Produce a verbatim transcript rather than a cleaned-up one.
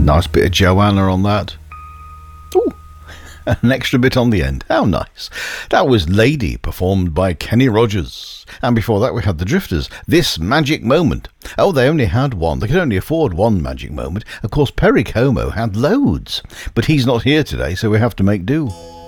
Nice bit of Joanna on that. Ooh, an extra bit on the end. How nice. That was Lady, performed by Kenny Rogers. And before that we had the Drifters, This Magic Moment. Oh, they only had one. They could only afford one magic moment. Of course, Perry Como had loads. But he's not here today, so we have to make do.